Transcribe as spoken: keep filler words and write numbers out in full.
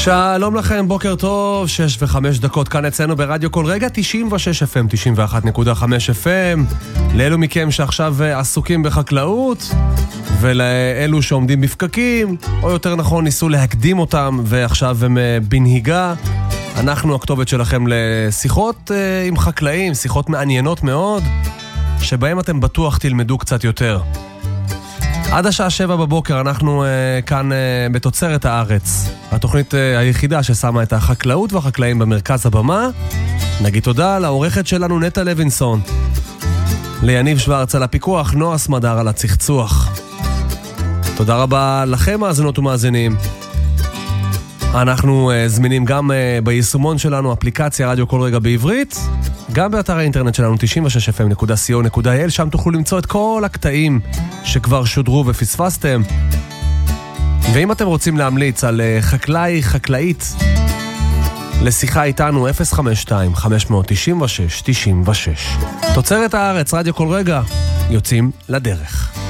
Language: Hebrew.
שלום לכם, בוקר טוב, שש וחמש דקות כאן אצלנו ברדיו כל רגע, תשעים ושש אף אם, תשעים ואחת נקודה חמש אף אם, לאלו מכם שעכשיו עסוקים בחקלאות, ולאלו שעומדים בפקקים, או יותר נכון ניסו להקדים אותם, ועכשיו הם בנהיגה. אנחנו הכתובת שלכם לשיחות עם חקלאים, שיחות מעניינות מאוד, שבהם אתם בטוח תלמדו קצת יותר. עד השעה שבע בבוקר אנחנו uh, כאן uh, בתוצרת הארץ, התוכנית uh, היחידה ששמה את החקלאות והחקלאים במרכז הבמה. נגיד תודה לעורכת שלנו נטע לוינסון, ליניב שוורץ על הפיקוח, נועה סמדר על הצחצוח. תודה רבה לכם מאזינות ומאזינים. אנחנו uh, זמינים גם uh, ביישומון שלנו, אפליקציה רדיו כל רגע בעברית, גם באתר האינטרנט שלנו תשעים ושש אף אם נקודה סי או נקודה איי אל, שם תוכלו למצוא את כל הקטעים שכבר שודרו ופספסתם. ואם אתם רוצים להמליץ על חקלאי, חקלאית, לשיחה איתנו אפס חמש שתיים חמש תשע שש תשעים ושש. תוצרת הארץ, רדיו כל רגע, יוצאים לדרך.